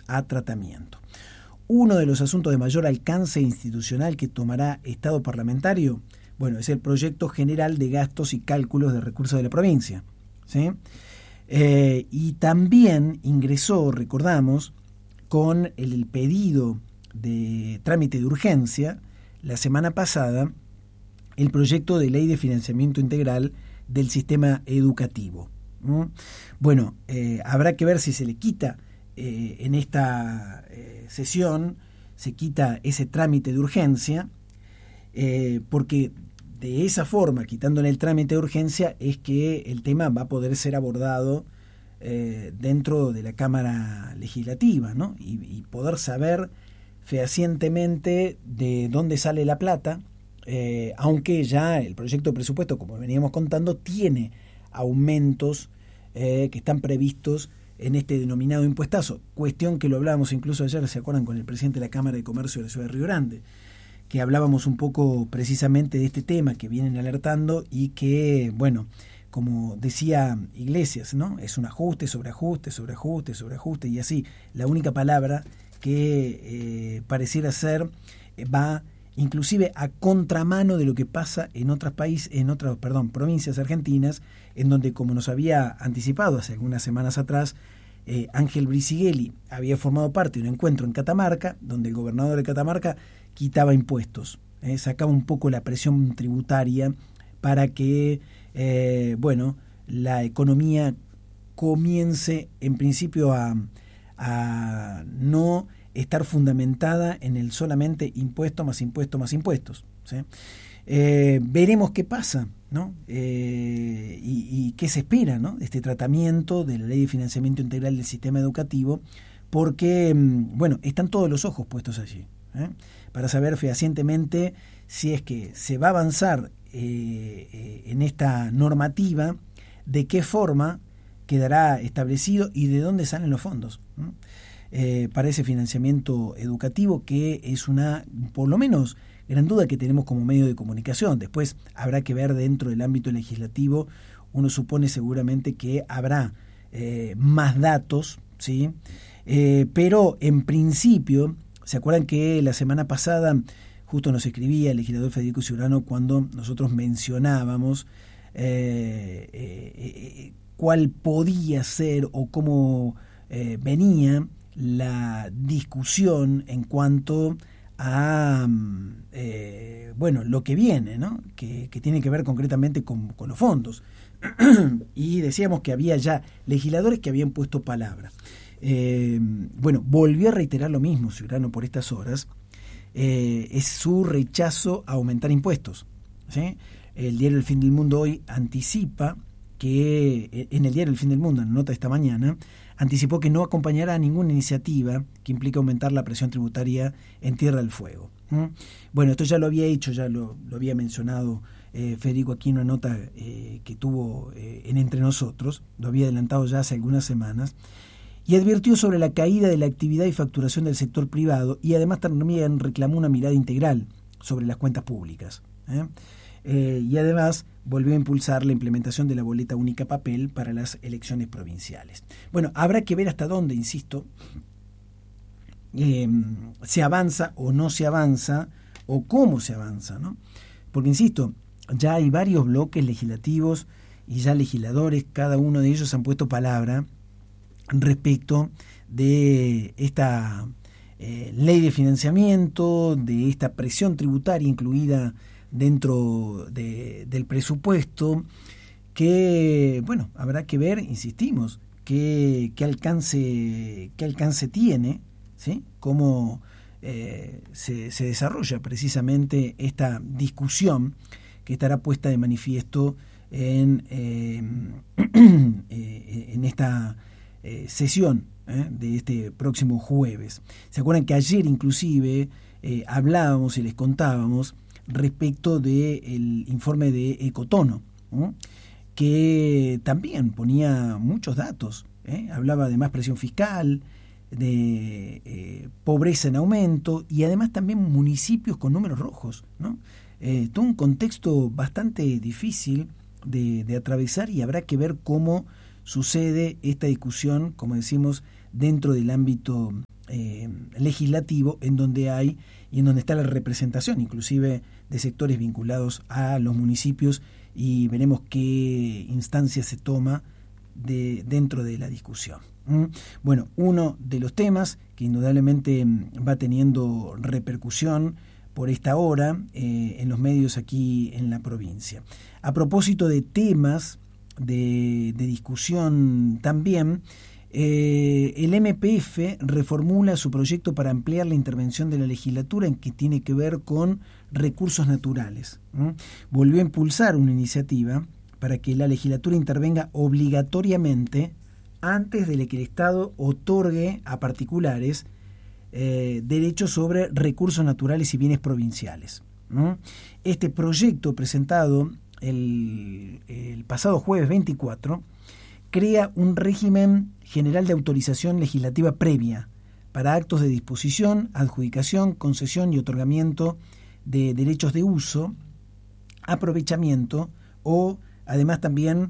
a tratamiento. Uno de los asuntos de mayor alcance institucional que tomará estado parlamentario, bueno, es el proyecto general de gastos y cálculos de recursos de la provincia, ¿sí? Y también ingresó, recordamos, con el pedido de trámite de urgencia la semana pasada el proyecto de ley de financiamiento integral del sistema educativo. Bueno, habrá que ver si se le quita en esta sesión, se quita ese trámite de urgencia, porque de esa forma, quitándole el trámite de urgencia, es que el tema va a poder ser abordado dentro de la Cámara Legislativa, ¿no? Y poder saber fehacientemente de dónde sale la plata, aunque ya el proyecto de presupuesto, como veníamos contando, tiene aumentos que están previstos en este denominado impuestazo, cuestión que lo hablábamos incluso ayer, ¿se acuerdan?, con el presidente de la Cámara de Comercio de la Ciudad de Río Grande, que hablábamos un poco precisamente de este tema que vienen alertando y que, bueno, como decía Iglesias, ¿no? Es un ajuste sobre ajuste, sobre ajuste, sobre ajuste, y así. La única palabra que pareciera ser va inclusive a contramano de lo que pasa en otras provincias argentinas, en donde, como nos había anticipado hace algunas semanas atrás, Ángel Bricighelli había formado parte de un encuentro en Catamarca, donde el gobernador de Catamarca quitaba impuestos, sacaba un poco la presión tributaria para que, la economía comience en principio a no estar fundamentada en el solamente impuesto más impuesto más impuestos, ¿sí? Veremos qué pasa, ¿no? Y qué se espera, ¿no?, de este tratamiento de la Ley de Financiamiento Integral del Sistema Educativo, porque, están todos los ojos puestos allí, para saber fehacientemente si es que se va a avanzar en esta normativa, de qué forma quedará establecido y de dónde salen los fondos, para ese financiamiento educativo, que es una, por lo menos, gran duda que tenemos como medio de comunicación. Después habrá que ver dentro del ámbito legislativo, uno supone seguramente que habrá más datos, ¿sí? Pero en principio, ¿se acuerdan que la semana pasada justo nos escribía el legislador Federico Ciurano cuando nosotros mencionábamos cuál podía ser o cómo venía la discusión en cuanto a lo que viene, ¿no?, que tiene que ver concretamente con los fondos? Y decíamos que había ya legisladores que habían puesto palabra. Volvió a reiterar lo mismo Ciurano por estas horas, es su rechazo a aumentar impuestos, ¿sí? El diario El Fin del Mundo hoy anticipa que, en el diario El Fin del Mundo, en la nota de esta mañana, anticipó que no acompañará a ninguna iniciativa que implique aumentar la presión tributaria en Tierra del Fuego. Bueno, esto ya lo había hecho, ya lo había mencionado Federico aquí en una nota que tuvo en Entre Nosotros, lo había adelantado ya hace algunas semanas, y advirtió sobre la caída de la actividad y facturación del sector privado, y además también reclamó una mirada integral sobre las cuentas públicas. Y además volvió a impulsar la implementación de la boleta única papel para las elecciones provinciales. Bueno, habrá que ver hasta dónde, insisto, se avanza o no se avanza, o cómo se avanza, ¿no? Porque, insisto, ya hay varios bloques legislativos y ya legisladores, cada uno de ellos han puesto palabra respecto de esta ley de financiamiento, de esta presión tributaria incluida dentro del presupuesto, que, habrá que ver, insistimos, qué alcance tiene, ¿sí? Cómo se desarrolla precisamente esta discusión que estará puesta de manifiesto en esta sesión de este próximo jueves. ¿Se acuerdan que ayer inclusive hablábamos y les contábamos respecto del informe de Ecotono, que también ponía muchos datos, hablaba de más presión fiscal, de pobreza en aumento y además también municipios con números rojos, ¿no? Todo un contexto bastante difícil de atravesar, y habrá que ver cómo sucede esta discusión, como decimos, dentro del ámbito legislativo en donde hay y en donde está la representación, inclusive de sectores vinculados a los municipios, y veremos qué instancia se toma dentro de la discusión. Bueno, uno de los temas que indudablemente va teniendo repercusión por esta hora en los medios aquí en la provincia. A propósito de temas de discusión también, el MPF reformula su proyecto para ampliar la intervención de la legislatura en que tiene que ver con recursos naturales. Volvió a impulsar una iniciativa para que la legislatura intervenga obligatoriamente antes de que el Estado otorgue a particulares derechos sobre recursos naturales y bienes provinciales. Este proyecto, presentado el pasado jueves 24, crea un régimen general de autorización legislativa previa para actos de disposición, adjudicación, concesión y otorgamiento de derechos de uso, aprovechamiento o además también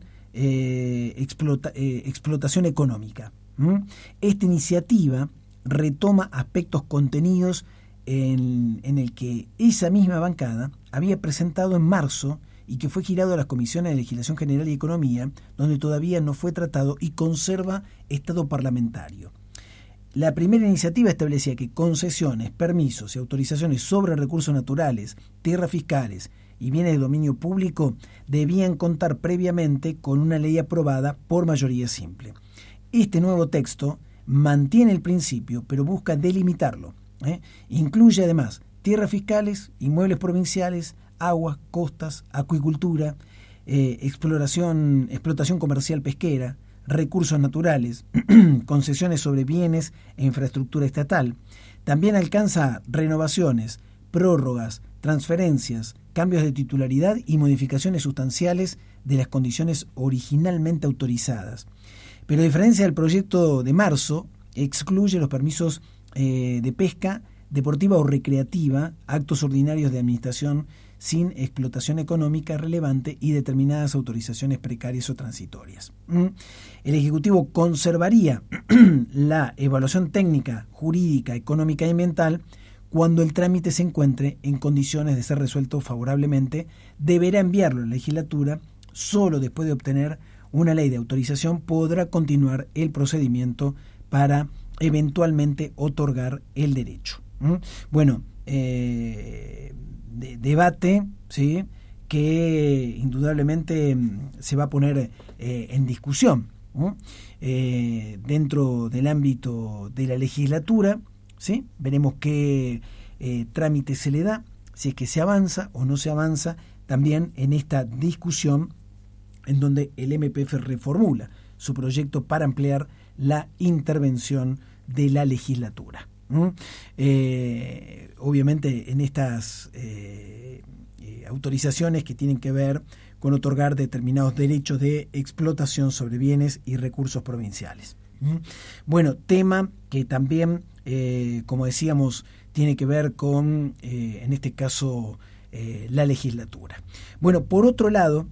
explotación económica. Esta iniciativa retoma aspectos contenidos en el que esa misma bancada había presentado en marzo y que fue girado a las comisiones de Legislación General y Economía, donde todavía no fue tratado y conserva estado parlamentario. La primera iniciativa establecía que concesiones, permisos y autorizaciones sobre recursos naturales, tierras fiscales y bienes de dominio público debían contar previamente con una ley aprobada por mayoría simple. Este nuevo texto mantiene el principio, pero busca delimitarlo. Incluye además tierras fiscales, inmuebles provinciales, aguas, costas, acuicultura, explotación comercial pesquera, recursos naturales, concesiones sobre bienes e infraestructura estatal. También alcanza renovaciones, prórrogas, transferencias, cambios de titularidad y modificaciones sustanciales de las condiciones originalmente autorizadas. Pero a diferencia del proyecto de marzo, excluye los permisos de pesca deportiva o recreativa, actos ordinarios de administración sin explotación económica relevante y determinadas autorizaciones precarias o transitorias. El Ejecutivo conservaría la evaluación técnica, jurídica, económica y ambiental. Cuando el trámite se encuentre en condiciones de ser resuelto favorablemente, deberá enviarlo a la legislatura. Solo después de obtener una ley de autorización podrá continuar el procedimiento para eventualmente otorgar el derecho. Bueno, debate, ¿sí?, que indudablemente se va a poner en discusión dentro del ámbito de la legislatura, ¿sí? Veremos qué trámite se le da, si es que se avanza o no se avanza también en esta discusión en donde el MPF reformula su proyecto para ampliar la intervención de la legislatura. Obviamente en estas autorizaciones que tienen que ver con otorgar determinados derechos de explotación sobre bienes y recursos provinciales. Bueno, tema que también, como decíamos, tiene que ver con, en este caso, la legislatura. Bueno, por otro lado,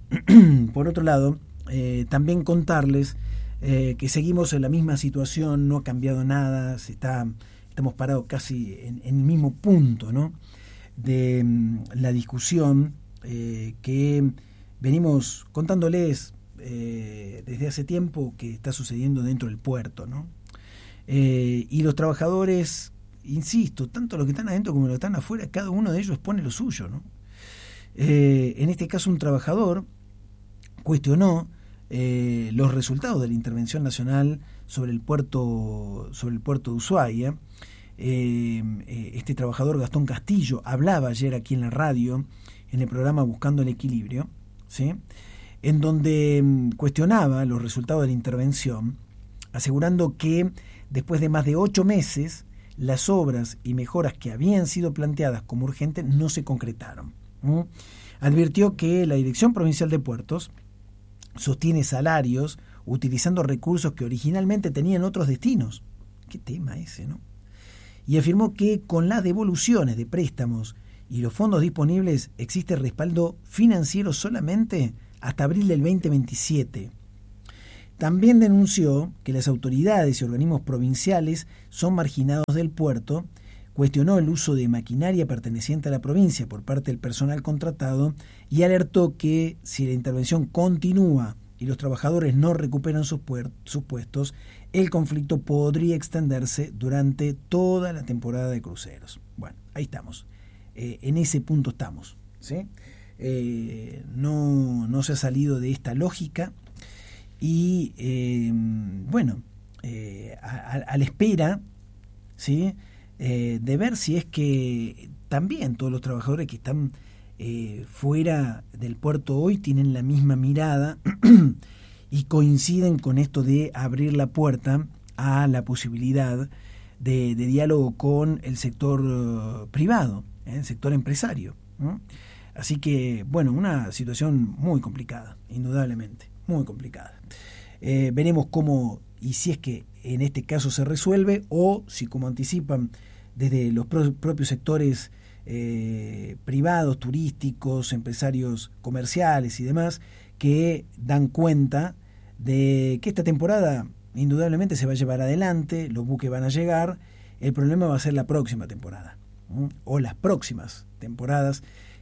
también contarles que seguimos en la misma situación, no ha cambiado nada, estamos parados casi en el mismo punto, ¿no?, de la discusión que venimos contándoles desde hace tiempo que está sucediendo dentro del puerto, ¿no? Y los trabajadores, insisto, tanto los que están adentro como los que están afuera, cada uno de ellos pone lo suyo, ¿no? En este caso, un trabajador cuestionó los resultados de la intervención nacional sobre el puerto de Ushuaia. Este trabajador, Gastón Castillo, hablaba ayer aquí en la radio, en el programa Buscando el Equilibrio, ¿sí?, en donde cuestionaba los resultados de la intervención, asegurando que después de más de 8 meses, las obras y mejoras que habían sido planteadas como urgentes no se concretaron. Advirtió que la Dirección Provincial de Puertos sostiene salarios utilizando recursos que originalmente tenían otros destinos. Qué tema ese, ¿no? Y afirmó que con las devoluciones de préstamos y los fondos disponibles existe respaldo financiero solamente hasta abril del 2027. También denunció que las autoridades y organismos provinciales son marginados del puerto, cuestionó el uso de maquinaria perteneciente a la provincia por parte del personal contratado y alertó que si la intervención continúa y los trabajadores no recuperan sus puestos, el conflicto podría extenderse durante toda la temporada de cruceros. Bueno, ahí estamos. En ese punto estamos, ¿sí? No se ha salido de esta lógica y, a la espera, ¿sí?, de ver si es que también todos los trabajadores que están fuera del puerto hoy tienen la misma mirada y coinciden con esto de abrir la puerta a la posibilidad de diálogo con el sector privado, el sector empresario, ¿no? Así que, bueno, una situación muy complicada, indudablemente, muy complicada. Veremos cómo y si es que en este caso se resuelve o si, como anticipan desde los propios sectores privados, turísticos, empresarios comerciales y demás, que dan cuenta de que esta temporada indudablemente se va a llevar adelante, los buques van a llegar, el problema va a ser la próxima temporada, ¿no? O las próximas temporadas,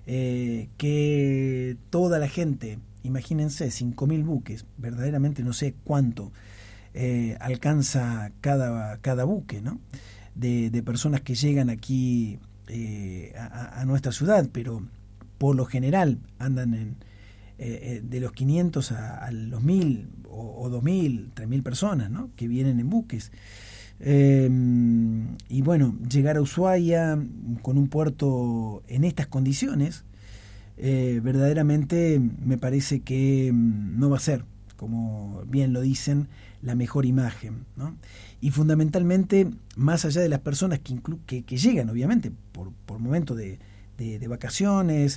que toda la gente, imagínense, 5.000 buques, verdaderamente no sé cuánto alcanza cada buque, ¿no?, de personas que llegan aquí a nuestra ciudad, pero por lo general andan de los 500 a los 1.000 o 2.000, 3.000 personas, ¿no?, que vienen en buques. Y bueno, llegar a Ushuaia con un puerto en estas condiciones, verdaderamente me parece que no va a ser, como bien lo dicen, la mejor imagen, ¿no? Y fundamentalmente, más allá de las personas que llegan, obviamente, por momentos de vacaciones,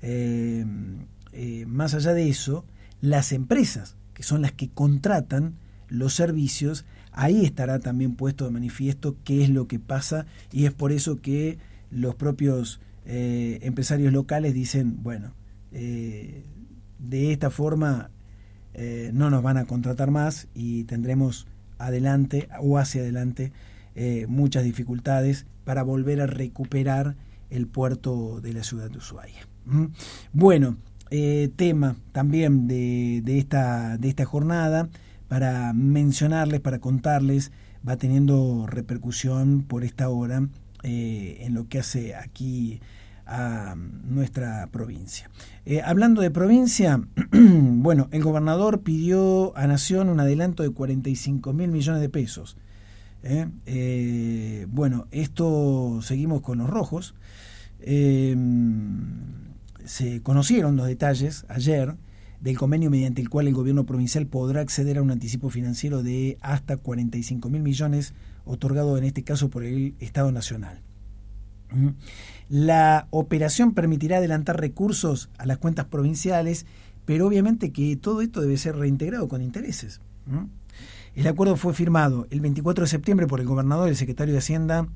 más allá de eso, las empresas, que son las que contratan los servicios, ahí estará también puesto de manifiesto qué es lo que pasa, y es por eso que los propios empresarios locales dicen, bueno, de esta forma no nos van a contratar más y tendremos adelante o hacia adelante muchas dificultades para volver a recuperar el puerto de la ciudad de Ushuaia. Bueno, tema también de esta jornada, para mencionarles, para contarles, va teniendo repercusión por esta hora en lo que hace aquí a nuestra provincia. Hablando de provincia, bueno, el gobernador pidió a Nación un adelanto de 45.000 millones de pesos. Bueno, esto seguimos con los rojos. Se conocieron los detalles ayer del convenio mediante el cual el gobierno provincial podrá acceder a un anticipo financiero de hasta 45.000 millones otorgado en este caso por el Estado Nacional. La operación permitirá adelantar recursos a las cuentas provinciales, pero obviamente que todo esto debe ser reintegrado con intereses. El acuerdo fue firmado el 24 de septiembre por el gobernador y el secretario de Hacienda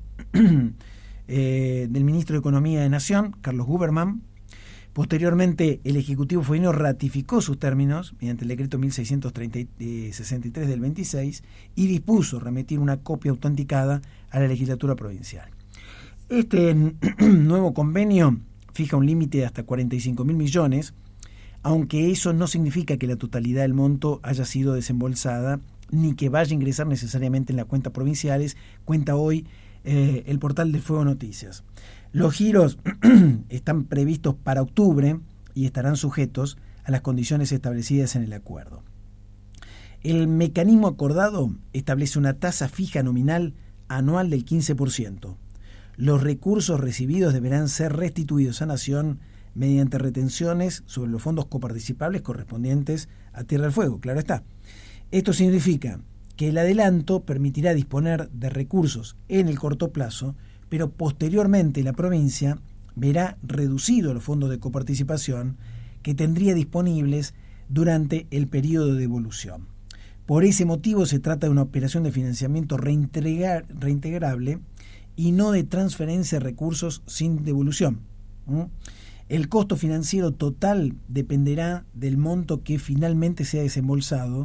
del ministro de Economía de Nación, Carlos Guberman. Posteriormente, el Ejecutivo Fueguino ratificó sus términos mediante el decreto 1663 del 26 y dispuso remitir una copia autenticada a la legislatura provincial. Este nuevo convenio fija un límite de hasta 45.000 millones, aunque eso no significa que la totalidad del monto haya sido desembolsada ni que vaya a ingresar necesariamente en las cuentas provinciales, cuenta hoy el portal de Fuego Noticias. Los giros están previstos para octubre y estarán sujetos a las condiciones establecidas en el acuerdo. El mecanismo acordado establece una tasa fija nominal anual del 15%. Los recursos recibidos deberán ser restituidos a Nación mediante retenciones sobre los fondos coparticipables correspondientes a Tierra del Fuego, claro está. Esto significa que el adelanto permitirá disponer de recursos en el corto plazo, pero posteriormente la provincia verá reducidos los fondos de coparticipación que tendría disponibles durante el periodo de devolución. Por ese motivo se trata de una operación de financiamiento reintegrable y no de transferencia de recursos sin devolución. El costo financiero total dependerá del monto que finalmente sea desembolsado,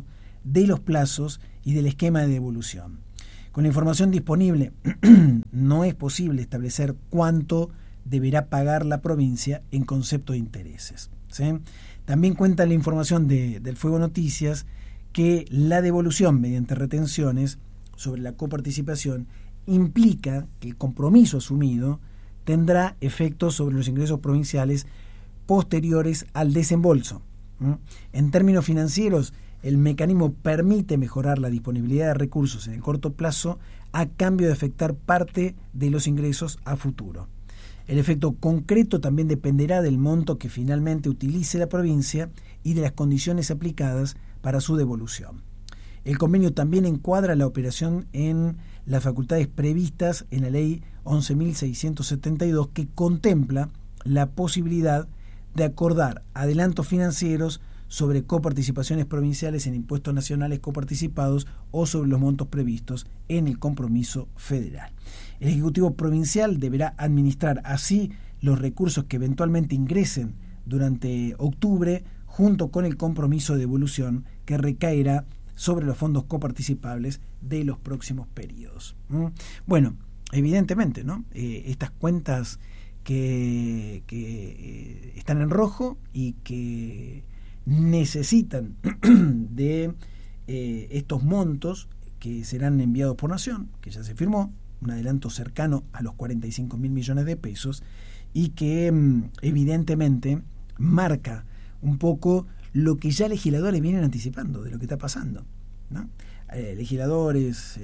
de los plazos y del esquema de devolución. Con la información disponible no es posible establecer cuánto deberá pagar la provincia en concepto de intereses, ¿sí? También cuenta la información del Fuego Noticias que la devolución mediante retenciones sobre la coparticipación implica que el compromiso asumido tendrá efectos sobre los ingresos provinciales posteriores al desembolso. En términos financieros, el mecanismo permite mejorar la disponibilidad de recursos en el corto plazo a cambio de afectar parte de los ingresos a futuro. El efecto concreto también dependerá del monto que finalmente utilice la provincia y de las condiciones aplicadas para su devolución. El convenio también encuadra la operación en las facultades previstas en la Ley 11.672, que contempla la posibilidad de acordar adelantos financieros sobre coparticipaciones provinciales en impuestos nacionales coparticipados o sobre los montos previstos en el compromiso federal. El Ejecutivo Provincial deberá administrar así los recursos que eventualmente ingresen durante octubre, junto con el compromiso de devolución que recaerá sobre los fondos coparticipables de los próximos periodos. Bueno, evidentemente, ¿no? Estas cuentas que están en rojo y que necesitan de estos montos que serán enviados por Nación, que ya se firmó, un adelanto cercano a los 45.000 millones de pesos, y que evidentemente marca un poco lo que ya legisladores vienen anticipando de lo que está pasando, ¿no? Legisladores,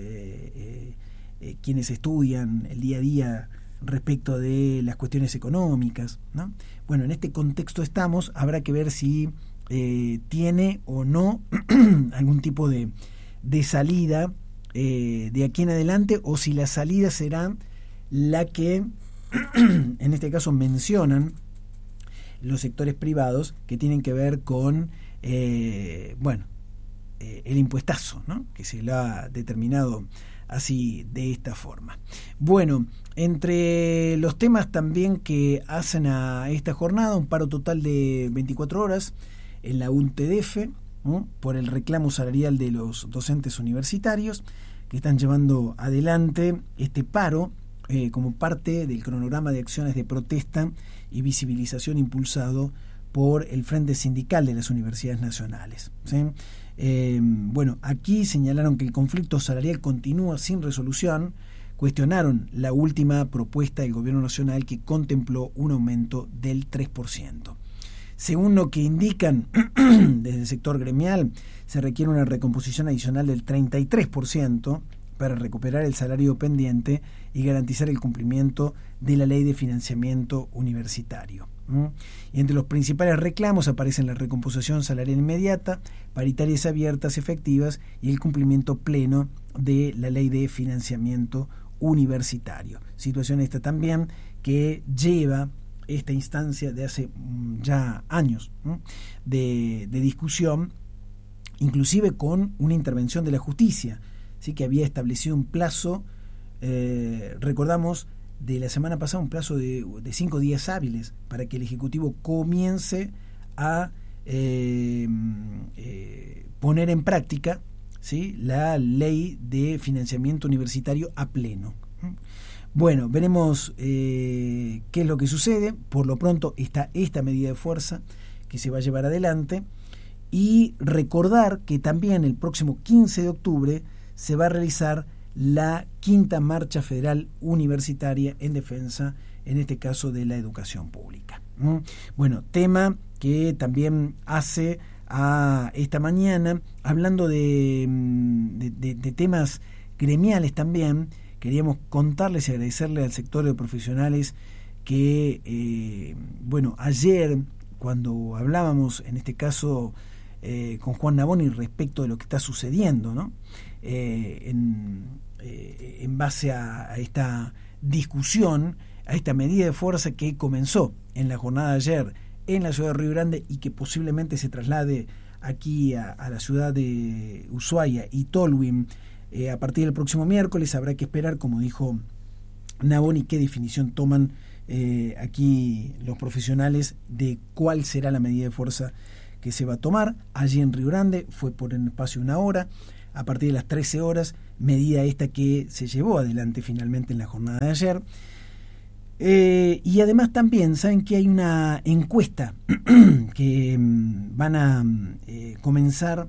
quienes estudian el día a día respecto de las cuestiones económicas, ¿no? Bueno, en este contexto estamos, habrá que ver si tiene o no algún tipo de salida de aquí en adelante, o si la salida será la que en este caso mencionan los sectores privados, que tienen que ver con el impuestazo, ¿no? Que se lo ha determinado así, de esta forma. Bueno, entre los temas también que hacen a esta jornada, un paro total de 24 horas en la UNTDF, ¿no? Por el reclamo salarial de los docentes universitarios, que están llevando adelante este paro como parte del cronograma de acciones de protesta y visibilización impulsado por el Frente Sindical de las Universidades Nacionales, ¿sí? Aquí señalaron que el conflicto salarial continúa sin resolución, cuestionaron la última propuesta del Gobierno Nacional, que contempló un aumento del 3%. Según lo que indican desde el sector gremial, se requiere una recomposición adicional del 33% para recuperar el salario pendiente y garantizar el cumplimiento de la Ley de Financiamiento Universitario. Y entre los principales reclamos aparecen la recomposición salarial inmediata, paritarias abiertas efectivas y el cumplimiento pleno de la Ley de Financiamiento Universitario. Situación esta también que lleva esta instancia de hace ya años, ¿no? de discusión, inclusive con una intervención de la justicia, ¿sí? Que había establecido un plazo, recordamos, de la semana pasada, un plazo de 5 días hábiles para que el Ejecutivo comience a poner en práctica, ¿sí? La ley de financiamiento universitario a pleno. Bueno, veremos qué es lo que sucede. Por lo pronto está esta medida de fuerza que se va a llevar adelante, y recordar que también el próximo 15 de octubre se va a realizar la 5ª Marcha Federal Universitaria en defensa, en este caso, de la educación pública. Bueno, tema que también hace a esta mañana, hablando de temas gremiales también. Queríamos contarles y agradecerle al sector de profesionales que, ayer, cuando hablábamos, en este caso, con Juan Naboni respecto de lo que está sucediendo, ¿no? En base a esta discusión, a esta medida de fuerza que comenzó en la jornada de ayer en la ciudad de Río Grande y que posiblemente se traslade aquí a la ciudad de Ushuaia y Tolwyn a partir del próximo miércoles. Habrá que esperar, como dijo Naboni, qué definición toman aquí los profesionales de cuál será la medida de fuerza que se va a tomar allí en Río Grande. Fue por un espacio de 1 hora, a partir de las 13 horas, medida esta que se llevó adelante finalmente en la jornada de ayer. Y además también saben que hay una encuesta que van a comenzar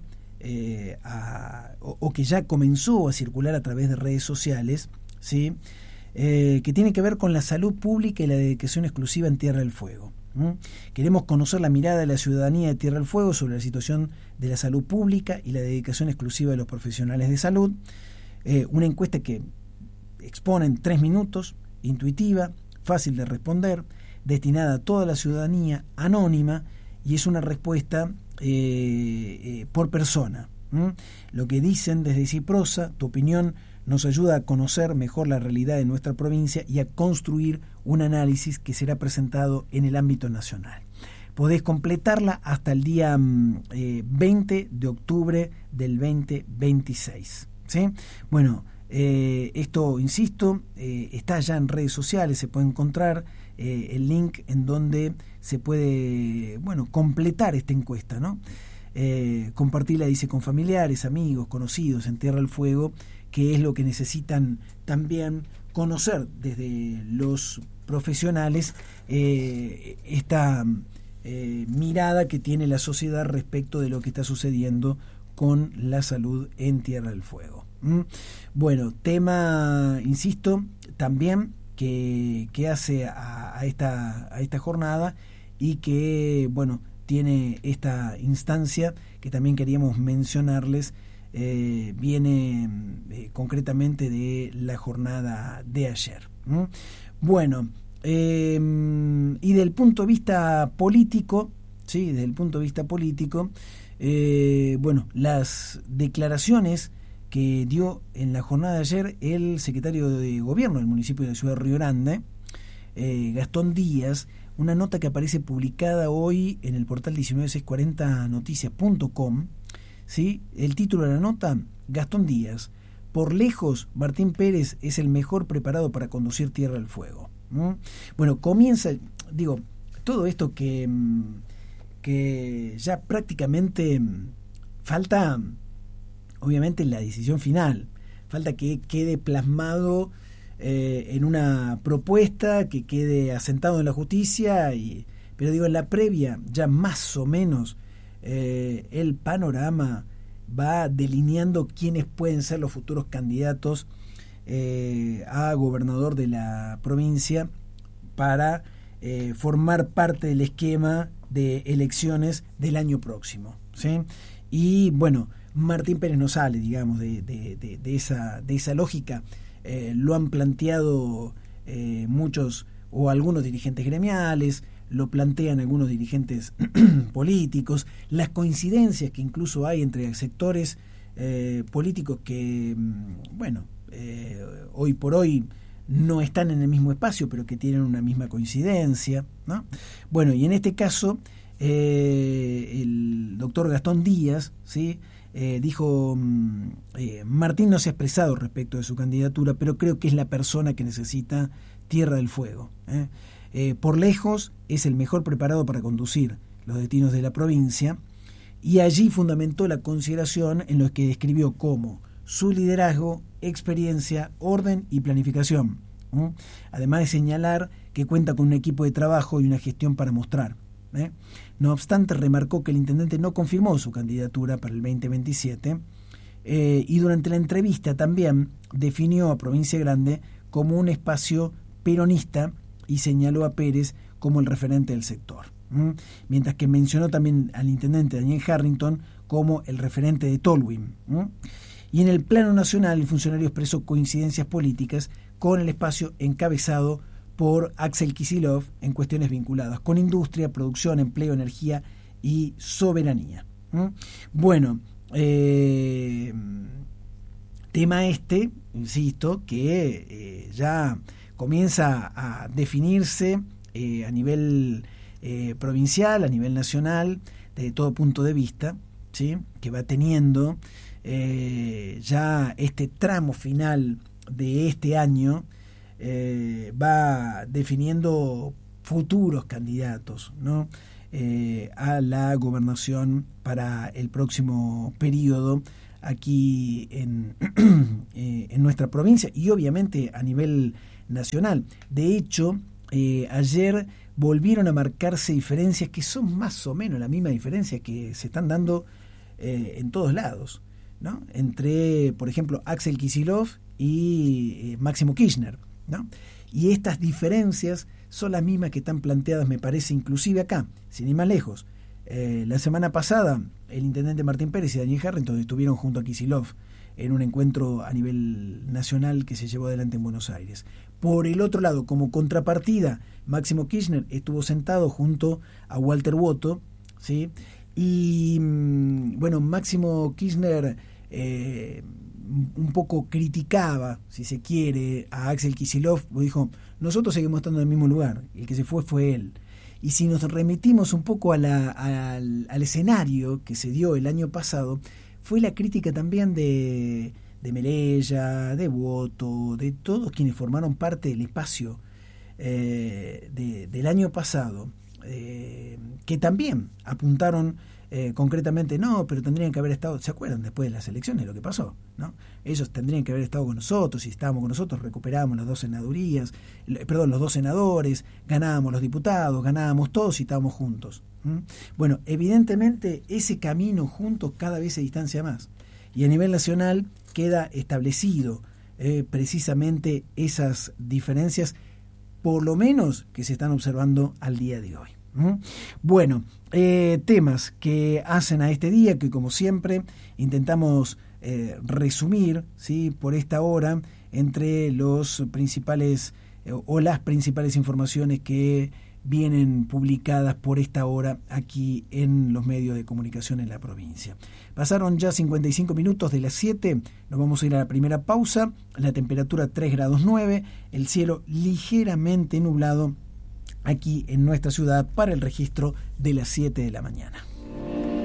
o que ya comenzó a circular a través de redes sociales, ¿sí? Que tiene que ver con la salud pública y la dedicación exclusiva en Tierra del Fuego. Queremos conocer la mirada de la ciudadanía de Tierra del Fuego sobre la situación de la salud pública y la dedicación exclusiva de los profesionales de salud. Una encuesta que expone en 3 minutos, intuitiva, fácil de responder, destinada a toda la ciudadanía, anónima, y es una respuesta por persona. Lo que dicen desde Ciprosa, tu opinión nos ayuda a conocer mejor la realidad de nuestra provincia y a construir un análisis que será presentado en el ámbito nacional. Podés completarla hasta el día 20 de octubre del 2026. ¿Sí? Bueno, esto, insisto, está ya en redes sociales, se puede encontrar el link en donde se puede, completar esta encuesta, ¿no? Compartirla, dice, con familiares, amigos, conocidos en Tierra del Fuego, que es lo que necesitan también conocer desde los profesionales, esta mirada que tiene la sociedad respecto de lo que está sucediendo con la salud en Tierra del Fuego. Bueno, tema, insisto, también que hace a esta jornada y que, tiene esta instancia que también queríamos mencionarles, viene concretamente de la jornada de ayer. Bueno, y del punto de vista político, ¿sí? Desde el punto de vista político, las declaraciones que dio en la jornada de ayer el secretario de Gobierno del municipio de la ciudad de Río Grande, Gastón Díaz, una nota que aparece publicada hoy en el portal 19640noticias.com, ¿sí? El título de la nota: Gastón Díaz, por lejos Martín Pérez es el mejor preparado para conducir Tierra del Fuego. Bueno, comienza, todo esto que ya prácticamente falta, obviamente, la decisión final, falta que quede plasmado en una propuesta, que quede asentado en la justicia, pero en la previa ya más o menos el panorama va delineando quiénes pueden ser los futuros candidatos a gobernador de la provincia para formar parte del esquema de elecciones del año próximo, ¿sí? Y Martín Pérez no sale, digamos, de esa lógica. Lo han planteado muchos o algunos dirigentes gremiales, lo plantean algunos dirigentes políticos, las coincidencias que incluso hay entre sectores políticos que, hoy por hoy no están en el mismo espacio, pero que tienen una misma coincidencia, ¿no? Bueno, y en este caso, el doctor Gastón Díaz, ¿sí? Dijo, Martín no se ha expresado respecto de su candidatura, pero creo que es la persona que necesita Tierra del Fuego. Por lejos es el mejor preparado para conducir los destinos de la provincia, y allí fundamentó la consideración en lo que describió como su liderazgo, experiencia, orden y planificación. Además de señalar que cuenta con un equipo de trabajo y una gestión para mostrar. No obstante, remarcó que el intendente no confirmó su candidatura para el 2027 y durante la entrevista también definió a Provincia Grande como un espacio peronista y señaló a Pérez como el referente del sector. Mientras que mencionó también al intendente Daniel Harrington como el referente de Tolwyn. Y en el plano nacional, el funcionario expresó coincidencias políticas con el espacio encabezado por Axel Kicillof en cuestiones vinculadas con industria, producción, empleo, energía y soberanía. Tema insisto, que ya comienza a definirse a nivel provincial, a nivel nacional, desde todo punto de vista, ¿sí? Que va teniendo ya este tramo final de este año, va definiendo futuros candidatos, ¿no? a la gobernación para el próximo periodo aquí en nuestra provincia y obviamente a nivel nacional. De hecho, ayer volvieron a marcarse diferencias que son más o menos la misma diferencia que se están dando en todos lados, ¿no? Entre, por ejemplo, Axel Kicillof y Máximo Kirchner, ¿no? Y estas diferencias son las mismas que están planteadas, me parece, inclusive acá, sin ir más lejos. La semana pasada, el intendente Martín Pérez y Daniel Harrington estuvieron junto a Kicillof en un encuentro a nivel nacional que se llevó adelante en Buenos Aires. Por el otro lado, como contrapartida, Máximo Kirchner estuvo sentado junto a Walter Boto, ¿sí? Y bueno, Máximo Kirchner un poco criticaba, si se quiere, a Axel Kicillof, dijo, nosotros seguimos estando en el mismo lugar, el que se fue él. Y si nos remitimos un poco al escenario que se dio el año pasado, fue la crítica también de Melella, de Boto, de todos quienes formaron parte del espacio del año pasado, que también apuntaron concretamente, no, pero tendrían que haber estado, ¿se acuerdan después de las elecciones lo que pasó? ¿No? Ellos tendrían que haber estado con nosotros, si estábamos con nosotros, recuperábamos las 2 senadurías, los 2 senadores, ganábamos los diputados, ganábamos todos y estábamos juntos. Bueno, evidentemente ese camino juntos cada vez se distancia más. Y a nivel nacional queda establecido precisamente esas diferencias, por lo menos que se están observando al día de hoy. Bueno, temas que hacen a este día, que como siempre intentamos resumir, ¿sí?, por esta hora, entre los principales o las principales informaciones que vienen publicadas por esta hora aquí en los medios de comunicación en la provincia. Pasaron ya 55 minutos de las 7, nos vamos a ir a la primera pausa, la temperatura 3 grados 9, el cielo ligeramente nublado aquí en nuestra ciudad para el registro de las 7 de la mañana.